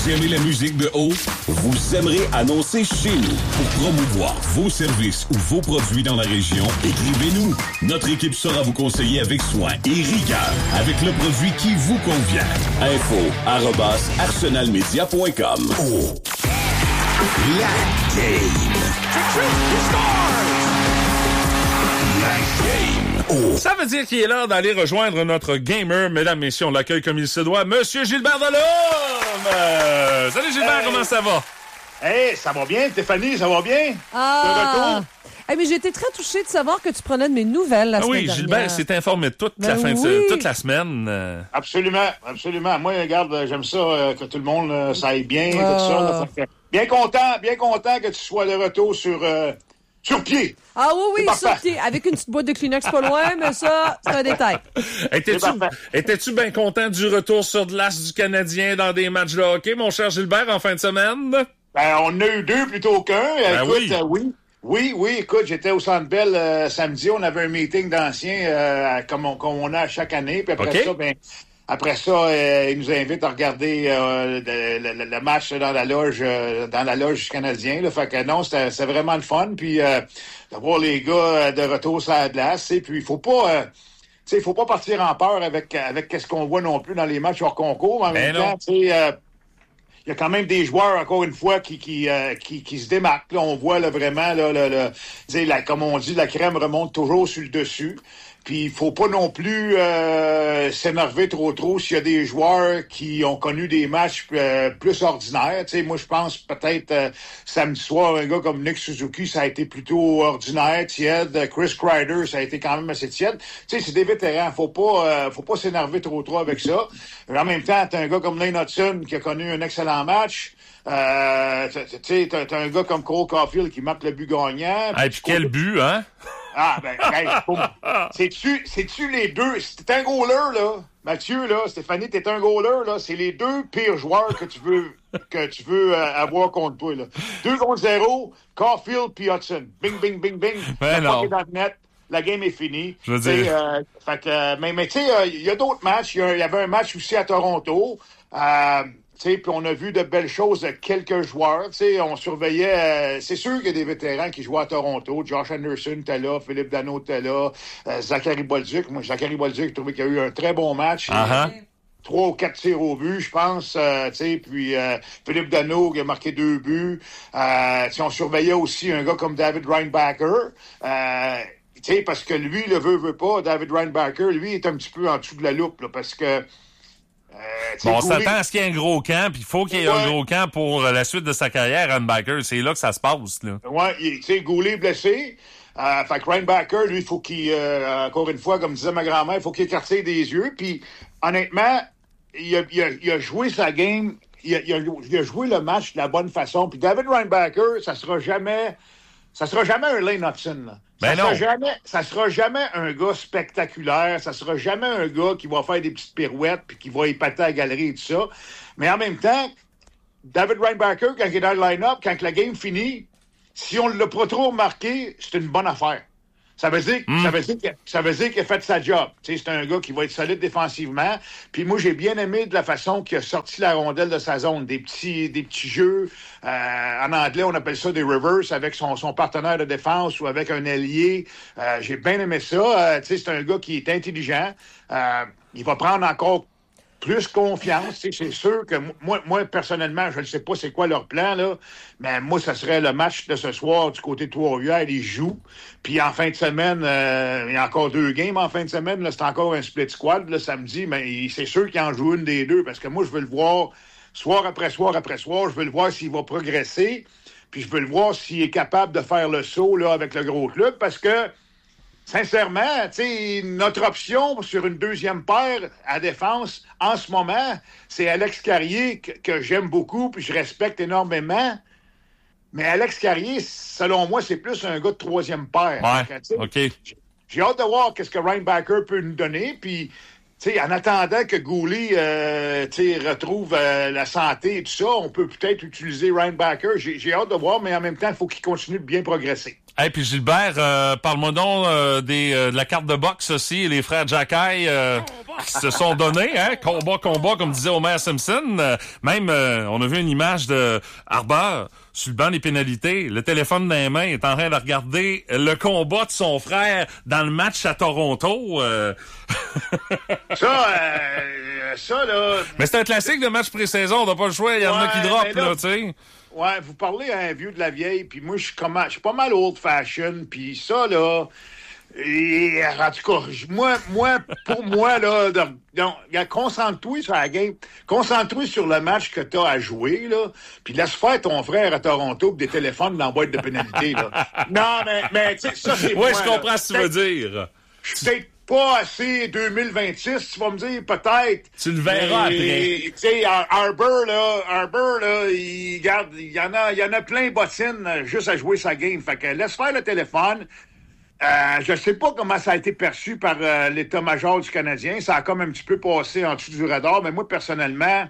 Vous aimez la musique de haut? Vous aimerez annoncer chez nous. Pour promouvoir vos services ou vos produits dans la région, écrivez-nous. Notre équipe saura vous conseiller avec soin et rigueur avec le produit qui vous convient. info@arsenalmedia.com. Oh. La game. La game. Oh. Ça veut dire qu'il est l'heure d'aller rejoindre notre gamer. Mesdames, messieurs, on l'accueille comme il se doit. Monsieur Gilbert Delhomme! Salut Gilbert, comment ça va? Hey, ça va bien, Stéphanie, ça va bien? Ah! Hey, mais j'ai été très touchée de savoir que tu prenais de mes nouvelles la semaine dernière. Oui, Gilbert s'est informé toute la semaine. Absolument, absolument. Moi, regarde, j'aime ça que tout le monde ça aille bien, tout ça. Bien content que tu sois de retour sur pied. Ah oui, sur pied. Avec une petite boîte de Kleenex pas loin, mais ça, c'est un détail. Étais-tu bien content du retour sur de l'As du Canadien dans des matchs de hockey, mon cher Gilbert, en fin de semaine? Ben, on en a eu deux plutôt qu'un. Écoute, oui, écoute, j'étais au Centre Bell samedi, on avait un meeting d'anciens comme on a chaque année, puis après ça, il nous invite à regarder le match dans la loge du Canadien. Là. Fait que non, c'était vraiment le fun. Puis d'avoir les gars de retour sur la glace. Puis il faut pas partir en peur avec ce qu'on voit non plus dans les matchs hors concours. Mais en même temps, il y a quand même des joueurs, encore une fois, qui se démarquent. Là, on voit là, vraiment, comme on dit, la crème remonte toujours sur le dessus. Puis il faut pas non plus s'énerver trop s'il y a des joueurs qui ont connu des matchs plus ordinaires. Tu sais, moi je pense peut-être samedi soir, un gars comme Nick Suzuki, ça a été plutôt ordinaire, tiède. Chris Kreider, ça a été quand même assez tiède. Tu sais, c'est des vétérans. Faut pas s'énerver trop avec ça. Mais en même temps, t'as un gars comme Lane Hudson qui a connu un excellent match. Tu sais, t'as un gars comme Cole Caulfield qui marque le but gagnant. Ah, puis quel but, hein? Ah, ben, c'est-tu les deux? Si t'es un goaler, là, Mathieu, là, Stéphanie, t'es un goaler, là, c'est les deux pires joueurs que tu veux avoir contre toi, là. 2-0, Caulfield puis Hudson. Bing, bing, bing, bing. Ben non. Dans le net. La game est finie. Je veux dire. Mais tu sais, il y a d'autres matchs. Il y avait un match aussi à Toronto. Puis on a vu de belles choses de quelques joueurs. On surveillait... c'est sûr qu'il y a des vétérans qui jouent à Toronto. Josh Anderson était là, Philippe Danault était là, Zachary Bolduc. Moi, Zachary Bolduc, j'ai trouvé qu'il y a eu un très bon match. 3 ou 4 tirs au but, je pense. Puis Philippe Danault qui a marqué 2 buts. On surveillait aussi un gars comme David Reinbacher. Parce que lui, le veut pas, David Reinbacher, lui, est un petit peu en dessous de la loupe, là, parce que... on s'attend à ce qu'il y ait un gros camp, puis il faut qu'il y ait un gros camp pour la suite de sa carrière, Reinbacher. C'est là que ça se passe, là. Ouais, tu sais, Goulet blessé. Fait que Reinbacher, lui, il faut qu'il, encore une fois, comme disait ma grand-mère, il faut qu'il écarte des yeux. Puis, honnêtement, il a joué sa game, il a joué le match de la bonne façon. Puis David Reinbacher, ça sera jamais un Lane Hudson, là. Ça sera jamais un gars spectaculaire. Ça sera jamais un gars qui va faire des petites pirouettes puis qui va épater à la galerie et tout ça. Mais en même temps, David Reinbacher, quand il est dans le line-up, quand la game finit, si on ne l'a pas trop remarqué, c'est une bonne affaire. Ça veut dire qu'il a fait sa job. Tu sais, c'est un gars qui va être solide défensivement. Puis moi, j'ai bien aimé de la façon qu'il a sorti la rondelle de sa zone. Des petits jeux. En anglais, on appelle ça des reverse avec son partenaire de défense ou avec un ailier. J'ai bien aimé ça. Tu sais, c'est un gars qui est intelligent. Il va prendre encore plus confiance. Tu sais, c'est sûr que moi, personnellement, je ne sais pas c'est quoi leur plan, là, mais moi, ça serait le match de ce soir du côté de Trois-Rivières. Ils jouent. Puis en fin de semaine, il y a encore 2 games en fin de semaine. Là, c'est encore un split squad le samedi, mais c'est sûr qu'il en joue une des deux parce que moi, je veux le voir soir après soir après soir. Je veux le voir s'il va progresser. Puis je veux le voir s'il est capable de faire le saut là, avec le gros club parce que sincèrement, notre option sur une deuxième paire à défense, en ce moment, c'est Alex Carrier que j'aime beaucoup puis je respecte énormément. Mais Alex Carrier, selon moi, c'est plus un gars de troisième paire. Ouais, OK. J'ai hâte de voir qu'est-ce que Reinbacher peut nous donner. Puis, en attendant que Goulet retrouve la santé et tout ça, on peut peut-être utiliser Reinbacher. J'ai hâte de voir, mais en même temps, il faut qu'il continue de bien progresser. Hey, puis Gilbert, parle-moi donc de la carte de boxe aussi, les frères Jackay. qui se sont donnés, hein, combat, comme disait Homer Simpson. Même, on a vu une image de Harbaugh sur le banc des pénalités, le téléphone dans les mains, est en train de regarder le combat de son frère dans le match à Toronto. Ça, là... Mais c'est un classique de match pré-saison, on n'a pas le choix, il y en a qui droppent, là, tu sais. Ouais, vous parlez à un vieux de la vieille, puis moi, je suis pas mal old-fashion, puis ça, là... Et, en tout cas, pour moi, là, concentre-toi sur la game, concentre-toi sur le match que t'as à jouer, là, puis laisse faire ton frère à Toronto pis des téléphones dans la boîte de pénalité, là. Non, mais tu sais, ça, c'est ouais, moi, je comprends là. ce que tu veux dire. Je suis peut-être pas assez 2026, tu vas me dire, peut-être. Tu le verras après. Tu sais, Harbour, là, il y en a plein bottines juste à jouer sa game. Fait que laisse faire le téléphone. Je sais pas comment ça a été perçu par l'état-major du Canadien. Ça a comme un petit peu passé en dessous du radar, mais moi, personnellement,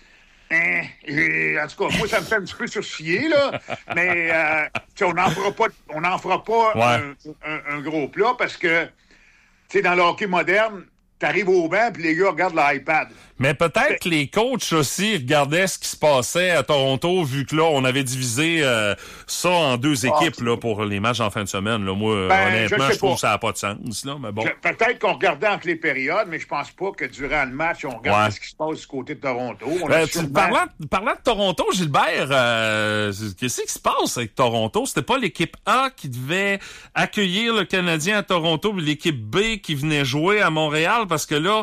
en tout cas, moi, ça me fait un petit peu sourciller, là. Mais on n'en fera pas un gros plat parce que, tu sais, dans le hockey moderne, t'arrives au banc puis les gars regardent l'iPad. Mais peut-être que les coachs aussi regardaient ce qui se passait à Toronto, vu que là, on avait divisé ça en deux équipes là pour les matchs en fin de semaine. Là. Moi, honnêtement, je trouve que ça n'a pas de sens. Là, mais bon. Peut-être qu'on regardait entre les périodes, mais je pense pas que durant le match, on regardait ce qui se passe du côté de Toronto. Parlant de Toronto, Gilbert, qu'est-ce qui se passe avec Toronto? C'était pas l'équipe A qui devait accueillir le Canadien à Toronto, puis l'équipe B qui venait jouer à Montréal, parce que là,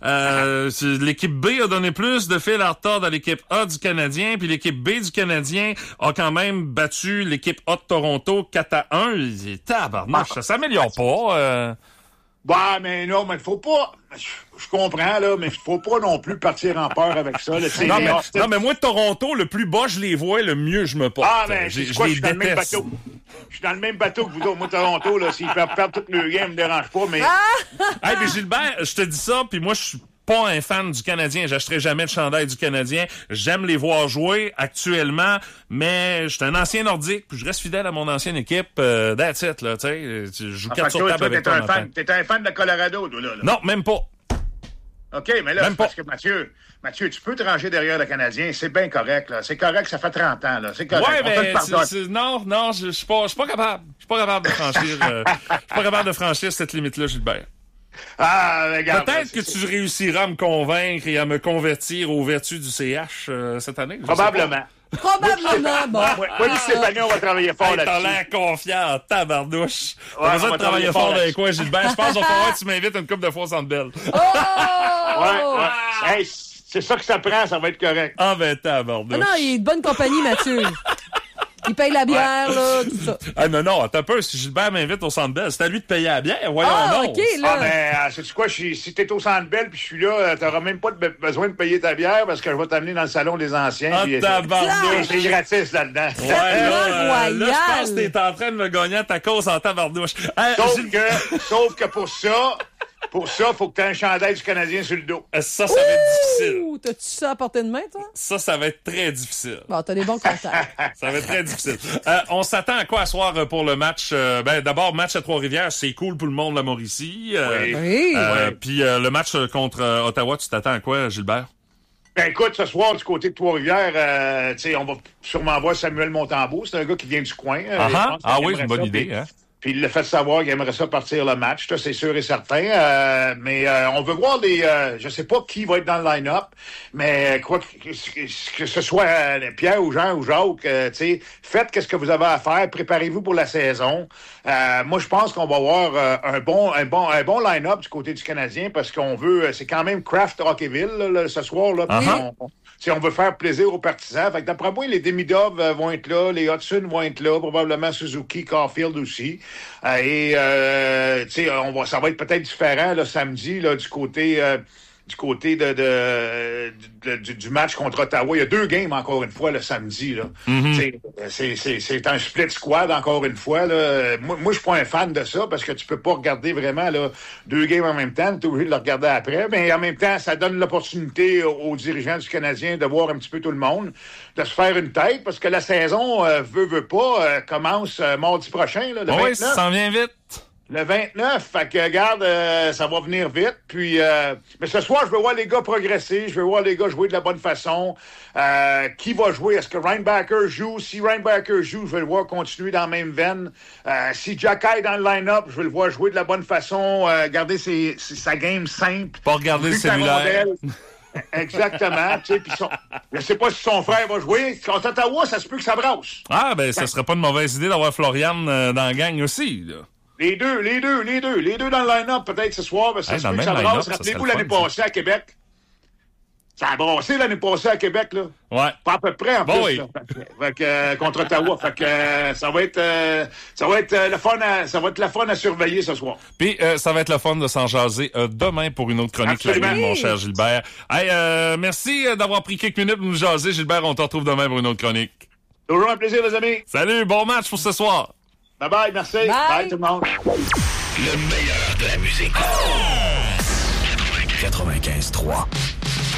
l'équipe B a donné plus de fil à retordre à l'équipe A du Canadien, puis l'équipe B du Canadien a quand même battu l'équipe A de Toronto 4-1. Tabarnouche, ça s'améliore pas. Bah, mais non, mais il faut pas... Je comprends, là, mais il faut pas non plus partir en peur avec ça. Là, non, mais moi, Toronto, le plus bas je les vois, le mieux je me porte. Ah, mais je suis dans le même bateau. Je suis dans le même bateau que vous autres. Moi, Toronto, là, s'ils peuvent perdre toutes leurs games, me dérange pas, mais... Hey, mais Gilbert, je te dis ça, puis moi, je suis pas un fan du Canadien. J'achèterai jamais de chandail du Canadien. J'aime les voir jouer actuellement, mais je suis un ancien nordique, puis je reste fidèle à mon ancienne équipe. That's it, là, tu sais. Je joue 4 sur table avec toi. T'es un fan de Colorado, toi, là. Non, même pas. OK, mais là, c'est parce que Mathieu, tu peux te ranger derrière le Canadien, c'est bien correct, là. C'est correct, ça fait 30 ans, là. C'est correct. Ouais, mais non, je suis pas capable. Je suis pas capable de franchir, je suis pas capable de franchir cette limite-là, Gilbert. Regarde. Peut-être que tu réussiras à me convaincre et à me convertir aux vertus du CH cette année. Probablement. Bon. Moi, Stéphanie, on va travailler fort là-dessus. T'as l'air confiant, tabarnouche. T'as besoin de travailler fort dans les coins, Gilbert. Je pense qu'il va falloir que tu m'invites une couple de fois au Centre Bell. Ouais. Hey, c'est ça que ça prend, ça va être correct. Ah ben, tabarnouche. Non, il est de bonne compagnie, Mathieu. Il paye la bière, là, tout ça. Ah, non, attends un peu. Si Gilbert m'invite au Centre Bell, c'est à lui de payer la bière. Voyons donc. OK, là. Sais-tu quoi? Si t'es au Centre Bell puis je suis là, t'auras même pas besoin de payer ta bière parce que je vais t'amener dans le salon des anciens. Ah, tabarnouche. C'est gratis là-dedans. Ouais, là, je pense que t'es en train de me gagner à ta cause en tabarnouche. Sauf que pour ça, faut que t'aies un chandail du Canadien sur le dos. Ça va être difficile. T'as-tu ça à portée de main, toi? Ça va être très difficile. Bon, t'as des bons contacts. Ça va être très difficile. On s'attend à quoi à soir pour le match? D'abord, match à Trois-Rivières, c'est cool pour le monde de la Mauricie. Oui. Puis le match contre Ottawa, tu t'attends à quoi, Gilbert? Ben écoute, ce soir, du côté de Trois-Rivières, on va sûrement voir Samuel Montembeault. C'est un gars qui vient du coin. Oui, c'est une bonne idée. Hein? Puis il l'a fait savoir qu'il aimerait ça partir le match, ça, c'est sûr et certain. Mais on veut voir je sais pas qui va être dans le line-up, mais quoi que ce soit Pierre ou Jean ou Jacques, faites qu'est-ce que vous avez à faire, préparez-vous pour la saison. Moi, je pense qu'on va avoir un bon line-up du côté du Canadien parce qu'on veut, c'est quand même Kraft Hockeyville là, ce soir là. On veut faire plaisir aux partisans. Fait que d'après moi, les Demidov vont être là, les Hudson vont être là, probablement Suzuki, Caulfield aussi. Ça va être peut-être différent là, samedi là, du côté du match contre Ottawa. Il y a 2 games encore une fois le samedi. Là. C'est un split squad encore une fois. Là. Moi, je suis pas un fan de ça parce que tu peux pas regarder vraiment là, 2 games en même temps. Tu es obligé de le regarder après. Mais en même temps, ça donne l'opportunité aux dirigeants du Canadien de voir un petit peu tout le monde, de se faire une tête parce que la saison, veut pas, commence mardi prochain. Là, le 29. Ça s'en vient vite. Le 29, fait que, regarde, ça va venir vite. Puis, mais ce soir, je veux voir les gars progresser. Je veux voir les gars jouer de la bonne façon. Qui va jouer? Est-ce que Reinbacker joue? Si Reinbacker joue, je vais le voir continuer dans la même veine. Si Jacky est dans le line-up, je vais le voir jouer de la bonne façon, garder sa game simple. Pas regarder le cellulaire. Exactement. Tu sais, puis je sais pas si son frère va jouer. Contre Ottawa, ça se peut que ça brasse. Ah, ben, ça serait pas une mauvaise idée d'avoir Florian dans la gang aussi, là. Les deux dans le line-up, peut-être ce soir, parce que ça se peut que ça brasse. Rappelez-vous l'année passée à Québec. Ça a brassé l'année passée à Québec, là. Ouais. Pas à peu près, en plus. Oui. Là. Fait que, contre Ottawa. Fait que, ça va être le fun à surveiller ce soir. Puis, ça va être le fun de s'en jaser demain pour une autre chronique, mon cher Gilbert. Hey, merci d'avoir pris quelques minutes pour nous jaser, Gilbert. On te retrouve demain pour une autre chronique. Toujours un plaisir, les amis. Salut, bon match pour ce soir. Bye-bye, merci. Bye tout le monde. Le meilleur de la musique. 95.3